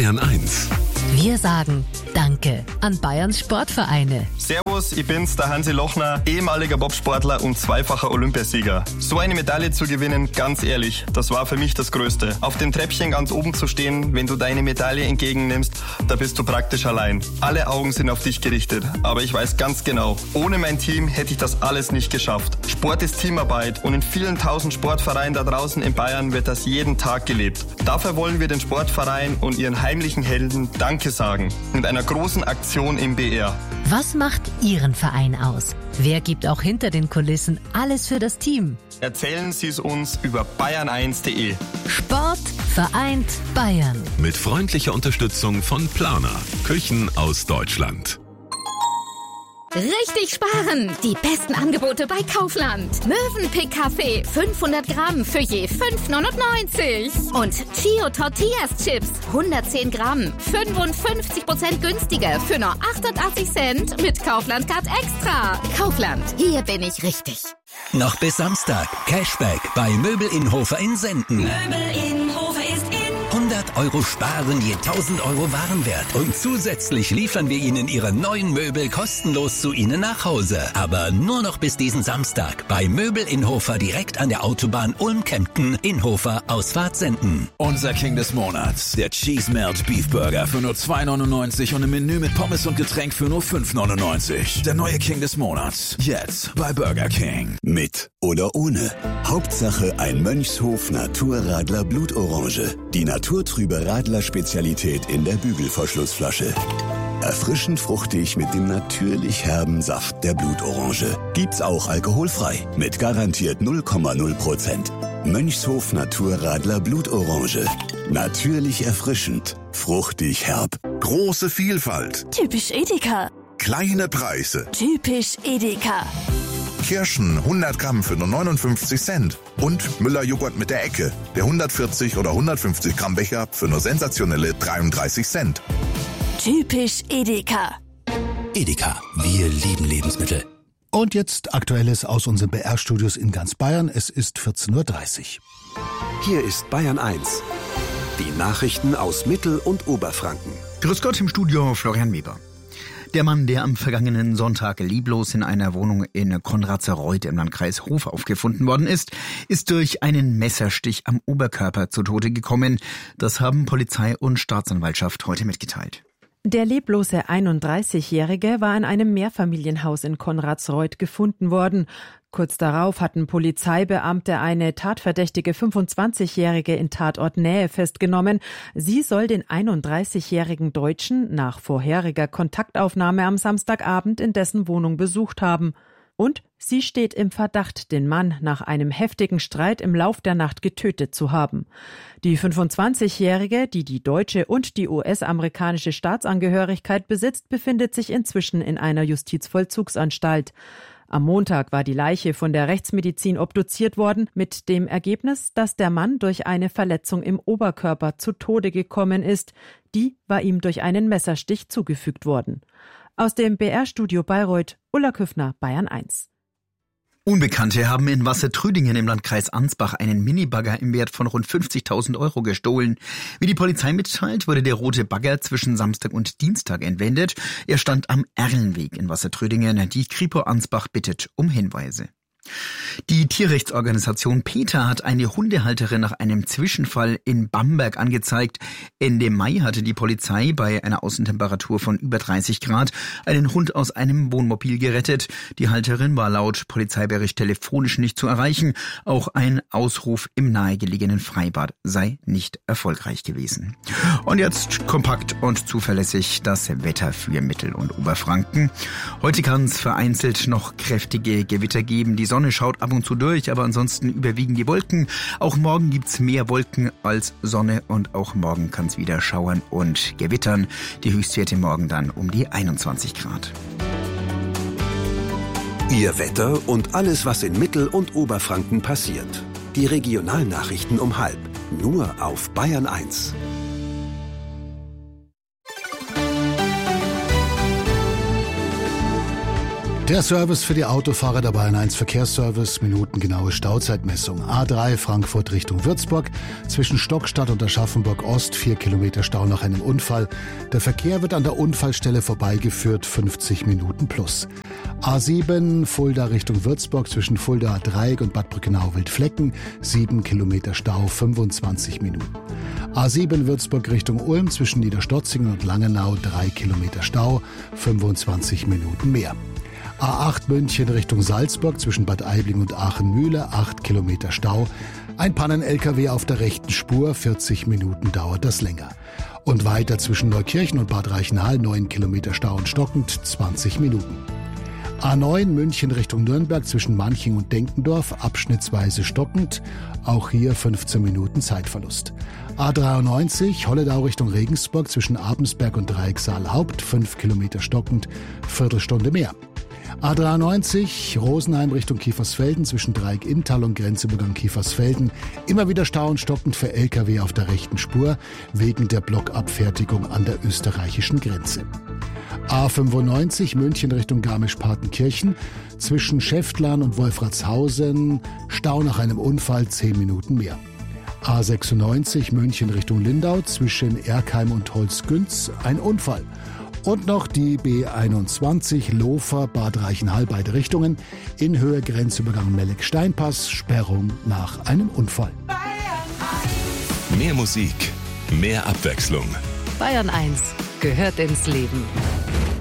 Bayern 1. Wir sagen Danke an Bayerns Sportvereine. Servus, ich bin's, der Hansi Lochner, ehemaliger Bobsportler und zweifacher Olympiasieger. So eine Medaille zu gewinnen, ganz ehrlich, das war für mich das Größte. Auf dem Treppchen ganz oben zu stehen, wenn du deine Medaille entgegennimmst, da bist du praktisch allein. Alle Augen sind auf dich gerichtet, aber ich weiß ganz genau, ohne mein Team hätte ich das alles nicht geschafft. Sport ist Teamarbeit und in vielen tausend Sportvereinen da draußen in Bayern wird das jeden Tag gelebt. Dafür wollen wir den Sportverein und ihren heimlichen Helden Danke sagen. Mit einer großen Aktion im BR. Was macht Ihren Verein aus? Wer gibt auch hinter den Kulissen alles für das Team? Erzählen Sie es uns über bayern1.de. Sport vereint Bayern. Mit freundlicher Unterstützung von Planer. Küchen aus Deutschland. Richtig sparen! Die besten Angebote bei Kaufland. Mövenpick Kaffee 500 Gramm für je 5,99. Und Chio Tortillas Chips 110 Gramm 55% günstiger für nur 88 Cent mit Kaufland Card Extra. Kaufland, hier bin ich richtig. Noch bis Samstag Cashback bei Möbel Inhofer in Senden. Möbel Inhofer ist in. 100 € sparen je 1000 € Warenwert. Und zusätzlich liefern wir Ihnen Ihre neuen Möbel kostenlos zu Ihnen nach Hause. Aber nur noch bis diesen Samstag bei Möbel Inhofer direkt an der Autobahn Ulm-Kempten, Inhofer, Ausfahrt Senden. Unser King des Monats, der Cheese Melt Beef Burger für nur 2,99 und im Menü mit Pommes und Getränk für nur 5,99. Der neue King des Monats, jetzt bei Burger King. Mit oder ohne. Hauptsache ein Mönchshof Naturradler Blutorange. Die naturtrübe Radler-Spezialität in der Bügelverschlussflasche. Erfrischend fruchtig mit dem natürlich herben Saft der Blutorange. Gibt's auch alkoholfrei. Mit garantiert 0,0%. Mönchshof Naturradler Blutorange. Natürlich erfrischend. Fruchtig herb. Große Vielfalt. Typisch Edeka. Kleine Preise. Typisch Edeka. Kirschen 100 Gramm für nur 59 Cent. Und Müller-Joghurt mit der Ecke. Der 140 oder 150 Gramm Becher für nur sensationelle 33 Cent. Typisch Edeka. Edeka, wir lieben Lebensmittel. Und jetzt Aktuelles aus unseren BR-Studios in ganz Bayern. Es ist 14:30 Uhr. Hier ist Bayern 1. Die Nachrichten aus Mittel- und Oberfranken. Grüß Gott, im Studio Florian Weber. Der Mann, der am vergangenen Sonntag leblos in einer Wohnung in Konradsereuth im Landkreis Hof aufgefunden worden ist durch einen Messerstich am Oberkörper zu Tode gekommen. Das haben Polizei und Staatsanwaltschaft heute mitgeteilt. Der leblose 31-Jährige war in einem Mehrfamilienhaus in Konradsreuth gefunden worden. Kurz darauf hatten Polizeibeamte eine tatverdächtige 25-Jährige in Tatortnähe festgenommen. Sie soll den 31-jährigen Deutschen nach vorheriger Kontaktaufnahme am Samstagabend in dessen Wohnung besucht haben. Und sie steht im Verdacht, den Mann nach einem heftigen Streit im Lauf der Nacht getötet zu haben. Die 25-Jährige, die die deutsche und die US-amerikanische Staatsangehörigkeit besitzt, befindet sich inzwischen in einer Justizvollzugsanstalt. Am Montag war die Leiche von der Rechtsmedizin obduziert worden, mit dem Ergebnis, dass der Mann durch eine Verletzung im Oberkörper zu Tode gekommen ist. Die war ihm durch einen Messerstich zugefügt worden. Aus dem BR-Studio Bayreuth, Ulla Küffner, Bayern 1. Unbekannte haben in Wassertrüdingen im Landkreis Ansbach einen Minibagger im Wert von rund 50.000 € gestohlen. Wie die Polizei mitteilt, wurde der rote Bagger zwischen Samstag und Dienstag entwendet. Er stand am Erlenweg in Wassertrüdingen. Die Kripo Ansbach bittet um Hinweise. Die Tierrechtsorganisation PETA hat eine Hundehalterin nach einem Zwischenfall in Bamberg angezeigt. Ende Mai hatte die Polizei bei einer Außentemperatur von über 30 Grad einen Hund aus einem Wohnmobil gerettet. Die Halterin war laut Polizeibericht telefonisch nicht zu erreichen. Auch ein Ausruf im nahegelegenen Freibad sei nicht erfolgreich gewesen. Und jetzt kompakt und zuverlässig das Wetter für Mittel- und Oberfranken. Heute kann es vereinzelt noch kräftige Gewitter geben. Die Sonne schaut ab und zu durch, aber ansonsten überwiegen die Wolken. Auch morgen gibt's mehr Wolken als Sonne und auch morgen kann es wieder schauern und gewittern. Die Höchstwerte morgen dann um die 21 Grad. Ihr Wetter und alles, was in Mittel- und Oberfranken passiert. Die Regionalnachrichten um 12:30. Nur auf Bayern 1. Der Service für die Autofahrer der Bayern 1 Verkehrsservice, minutengenaue Stauzeitmessung. A3 Frankfurt Richtung Würzburg, zwischen Stockstadt und Aschaffenburg Ost, 4 Kilometer Stau nach einem Unfall. Der Verkehr wird an der Unfallstelle vorbeigeführt, 50 Minuten plus. A7 Fulda Richtung Würzburg, zwischen Fulda Dreieck und Bad Brückenau-Wildflecken, 7 Kilometer Stau, 25 Minuten. A7 Würzburg Richtung Ulm, zwischen Niederstotzingen und Langenau, 3 Kilometer Stau, 25 Minuten mehr. A8 München Richtung Salzburg, zwischen Bad Aibling und Aachen-Mühle, 8 Kilometer Stau. Ein Pannen-LKW auf der rechten Spur, 40 Minuten dauert das länger. Und weiter zwischen Neukirchen und Bad Reichenhall, 9 Kilometer Stau und stockend, 20 Minuten. A9 München Richtung Nürnberg, zwischen Manching und Denkendorf, abschnittsweise stockend, auch hier 15 Minuten Zeitverlust. A93 Holledau Richtung Regensburg, zwischen Abensberg und Dreiecksaal-Haupt, 5 Kilometer stockend, Viertelstunde mehr. A93 Rosenheim Richtung Kiefersfelden, zwischen Dreieck-Inntal und Grenzübergang Kiefersfelden. Immer wieder Stau und stockend für LKW auf der rechten Spur, wegen der Blockabfertigung an der österreichischen Grenze. A95 München Richtung Garmisch-Partenkirchen, zwischen Schäftlarn und Wolfratshausen, Stau nach einem Unfall, 10 Minuten mehr. A96 München Richtung Lindau, zwischen Erkheim und Holzgünz, ein Unfall. Und noch die B21 Lofer Bad Reichenhall, beide Richtungen, in Höhe Grenzübergang Melleck-Steinpass, Sperrung nach einem Unfall. Mehr Musik, mehr Abwechslung. Bayern 1 gehört ins Leben.